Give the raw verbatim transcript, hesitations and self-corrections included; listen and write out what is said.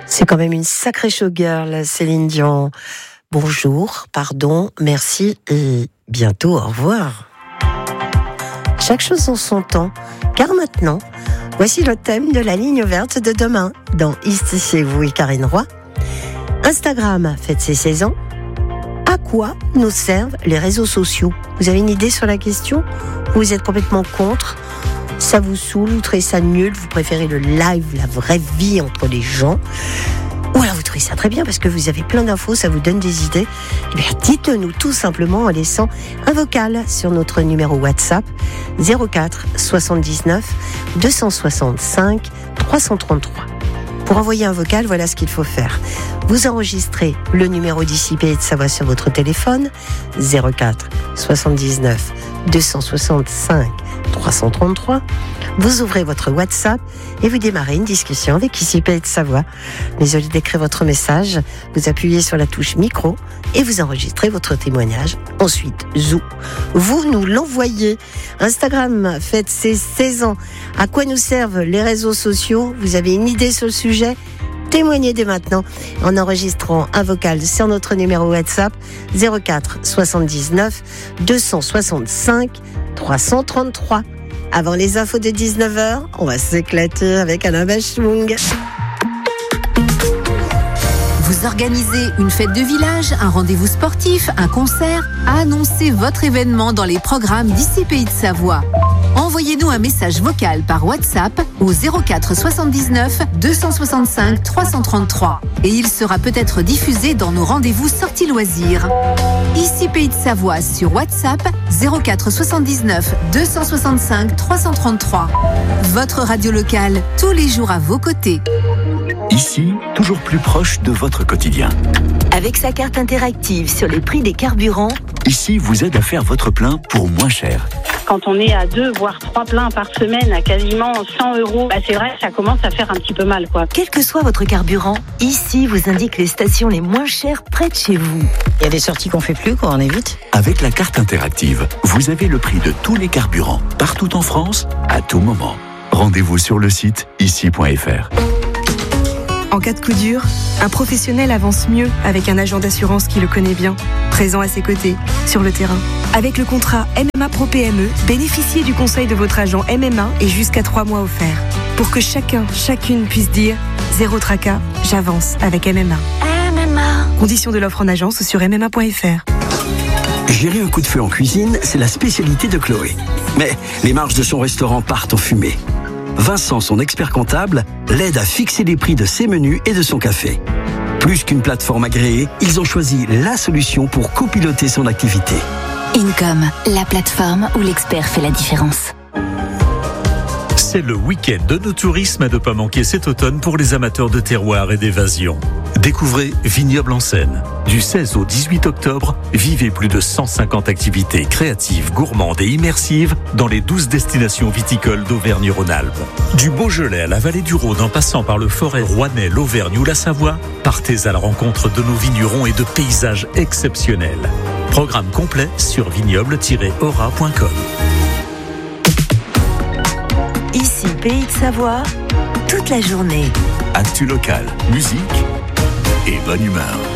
C'est quand même une sacrée showgirl, Céline Dion. Bonjour, pardon, merci et bientôt au revoir. Chaque chose en son temps, car maintenant, voici le thème de la ligne verte de demain dans Ici chez vous et Karine Roy. Instagram fête ses seize ans. À quoi nous servent les réseaux sociaux ? Vous avez une idée sur la question ? Vous êtes complètement contre ? Ça vous saoule, vous trouvez ça nul, vous préférez le live, la vraie vie entre les gens. Ou alors vous trouvez ça très bien parce que vous avez plein d'infos, ça vous donne des idées. Eh bien, dites-nous tout simplement en laissant un vocal sur notre numéro WhatsApp zéro quatre soixante-dix-neuf deux cent soixante-cinq trois cent trente-trois. Pour envoyer un vocal, voilà ce qu'il faut faire. Vous enregistrez le numéro d'Ici Pays de Savoie sur votre téléphone zéro quatre soixante-dix-neuf deux cent soixante-cinq trois cent trente-trois. Vous ouvrez votre WhatsApp et vous démarrez une discussion avec Ici Pays de Savoie. Mais au lieu d'écrire votre message, vous appuyez sur la touche micro et vous enregistrez votre témoignage. Ensuite, zou, vous nous l'envoyez. Instagram fête ses seize ans. À quoi nous servent les réseaux sociaux ? Vous avez une idée sur le sujet ? Témoignez dès maintenant en enregistrant un vocal sur notre numéro WhatsApp zéro quatre soixante-dix-neuf deux cent soixante-cinq trois cent trente-trois. Avant les infos de dix-neuf heures, on va s'éclater avec Alain Bachung. Vous organisez une fête de village, un rendez-vous sportif, un concert ? Annoncez votre événement dans les programmes d'Ici Pays de Savoie. Envoyez-nous un message vocal par WhatsApp au zéro quatre soixante-dix-neuf deux cent soixante-cinq trois cent trente-trois et il sera peut-être diffusé dans nos rendez-vous sorties loisirs. Ici Pays de Savoie sur WhatsApp zéro quatre soixante-dix-neuf deux cent soixante-cinq trois cent trente-trois. Votre radio locale, tous les jours à vos côtés. Ici, toujours plus proche de votre quotidien. Avec sa carte interactive sur les prix des carburants, Ici vous aide à faire votre plein pour moins cher. Quand on est à deux, voire trois pleins par semaine à quasiment cent euros, bah c'est vrai, ça commence à faire un petit peu mal, quoi. quel que soit votre carburant, Ici vous indique les stations les moins chères près de chez vous. Il y a des sorties qu'on fait plus, quoi, on évite. Avec la carte interactive, vous avez le prix de tous les carburants, partout en France, à tout moment. Rendez-vous sur le site ici point f r. En cas de coup dur, un professionnel avance mieux avec un agent d'assurance qui le connaît bien, présent à ses côtés, sur le terrain. Avec le contrat M M A Pro P M E, bénéficiez du conseil de votre agent M M A et jusqu'à trois mois offerts. Pour que chacun, chacune puisse dire « Zéro tracas, j'avance avec M M A ». M M A. Conditions de l'offre en agence ou sur m m a point f r. Gérer un coup de feu en cuisine, c'est la spécialité de Chloé. Mais les marges de son restaurant partent en fumée. Vincent, son expert comptable, l'aide à fixer les prix de ses menus et de son café. Plus qu'une plateforme agréée, ils ont choisi la solution pour copiloter son activité. Income, la plateforme où l'expert fait la différence. C'est le week-end de nos tourismes à ne pas manquer cet automne pour les amateurs de terroir et d'évasion. Découvrez Vignoble en Seine. Du seize au dix-huit octobre, vivez plus de cent cinquante activités créatives, gourmandes et immersives dans les douze destinations viticoles d'Auvergne-Rhône-Alpes. Du Beaujolais à la vallée du Rhône en passant par le Forez, Rouennais, l'Auvergne ou la Savoie, partez à la rencontre de nos vignerons et de paysages exceptionnels. Programme complet sur vignoble tiret aura point com. Ici Pays de Savoie, toute la journée. Actu local, musique et bonne humeur.